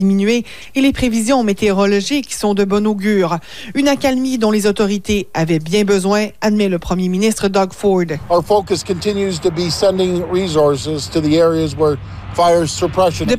diminuer et les prévisions météorologiques sont de bon augure. Une accalmie dont les autorités avaient bien besoin, admet le premier ministre Doug Ford. Our focus continues to be sending resources to the areas where fire suppression. De